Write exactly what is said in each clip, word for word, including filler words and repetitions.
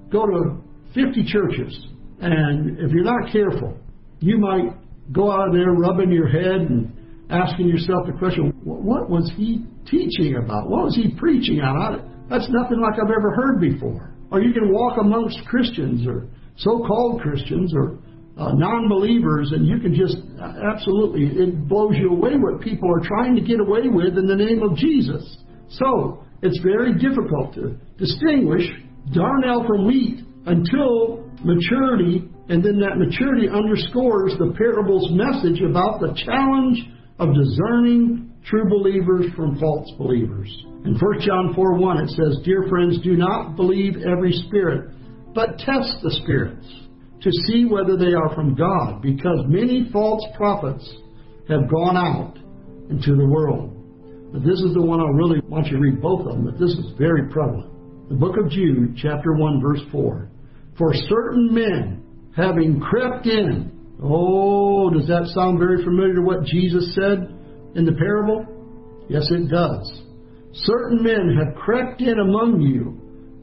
go to fifty churches, and if you're not careful, you might go out there rubbing your head and asking yourself the question, what was he teaching about? What was he preaching on? That's nothing like I've ever heard before. Or you can walk amongst Christians or so-called Christians or uh, non-believers, and you can just uh, absolutely, it blows you away what people are trying to get away with in the name of Jesus. So it's very difficult to distinguish darnel from wheat until maturity, and then that maturity underscores the parable's message about the challenge of discerning true believers from false believers. In First John four one it says, "Dear friends, do not believe every spirit, but test the spirits to see whether they are from God, because many false prophets have gone out into the world." But this is the one I really want you to read both of them, but this is very prevalent. The book of Jude, chapter one, verse four. "For certain men, having crept in," oh, does that sound very familiar to what Jesus said in the parable? Yes, it does. "Certain men have crept in among you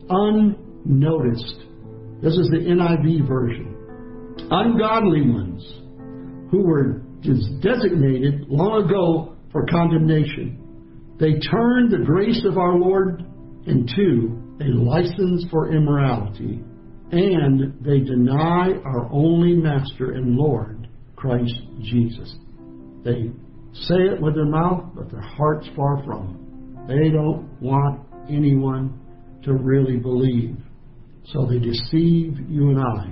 unnoticed." This is the N I V version. "Ungodly ones who were designated long ago for condemnation. They turned the grace of our Lord into a license for immorality, and they deny our only Master and Lord, Christ Jesus." They say it with their mouth, but their heart's far from it. They don't want anyone to really believe. So they deceive you and I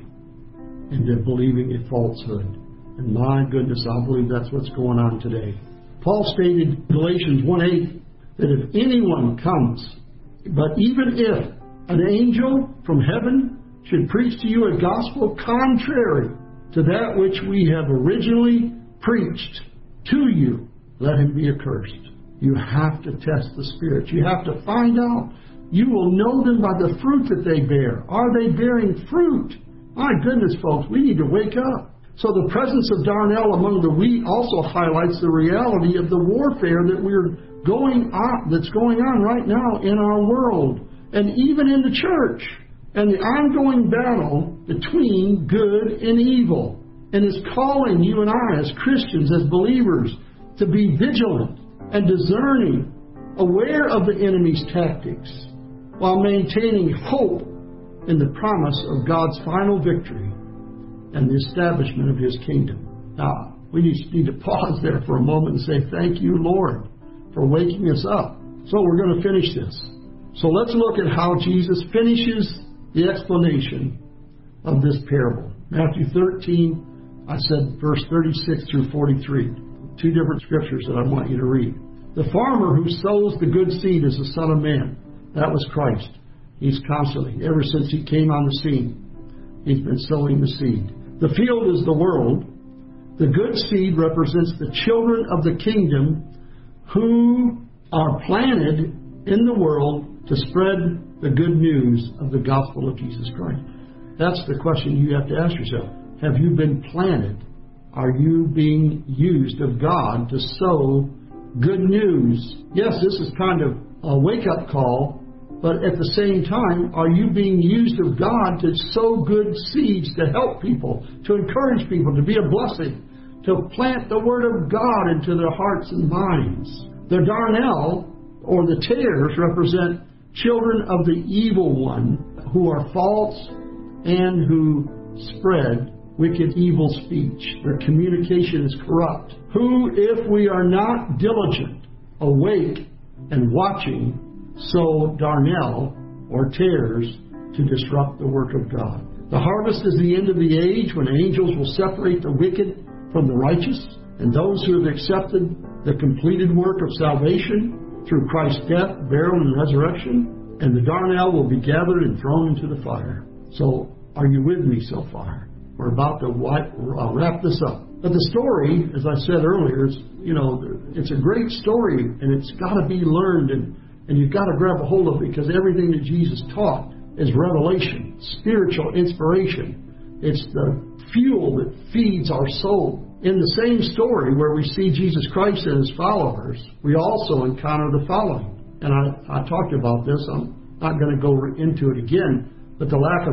into believing a falsehood. And my goodness, I believe that's what's going on today. Paul stated in Galatians one eight that if anyone comes, but even if an angel from heaven should preach to you a gospel contrary to that which we have originally preached to you, let him be accursed. You have to test the spirits. You have to find out. You will know them by the fruit that they bear. Are they bearing fruit? My goodness, folks, we need to wake up. So the presence of darnel among the wheat also highlights the reality of the warfare that we're going on, that's going on right now in our world and even in the church, and the ongoing battle between good and evil. And is calling you and I as Christians, as believers, to be vigilant and discerning, aware of the enemy's tactics, while maintaining hope in the promise of God's final victory and the establishment of His kingdom. Now, we need to pause there for a moment and say, thank you, Lord, for waking us up. So we're going to finish this. So let's look at how Jesus finishes the explanation of this parable. Matthew thirteen, I said verse thirty-six through forty-three. Two different scriptures that I want you to read. "The farmer who sows the good seed is the Son of Man." That was Christ. He's constantly, ever since He came on the scene, He's been sowing the seed. "The field is the world. The good seed represents the children of the kingdom who are planted in the world to spread the good news of the gospel of Jesus Christ." That's the question you have to ask yourself. Have you been planted? Are you being used of God to sow good news? Yes, this is kind of a wake-up call, but at the same time, are you being used of God to sow good seeds, to help people, to encourage people, to be a blessing, to plant the Word of God into their hearts and minds? The darnel, or the tares, represent children of the evil one, who are false and who spread wicked, evil speech. Their communication is corrupt. Who, if we are not diligent, awake, and watching, sow darnel, or tares, to disrupt the work of God. The harvest is the end of the age, when angels will separate the wicked from the righteous, and those who have accepted the completed work of salvation through Christ's death, burial, and resurrection, and the darnel will be gathered and thrown into the fire. So, are you with me so far? We're about to wrap this up. But the story, as I said earlier, is, you know, it's a great story, and it's got to be learned, and, and you've got to grab a hold of it, because everything that Jesus taught is revelation, spiritual inspiration. It's the fuel that feeds our soul. In the same story where we see Jesus Christ and His followers, we also encounter the following. And I, I talked about this. I'm not going to go into it again, but the lack of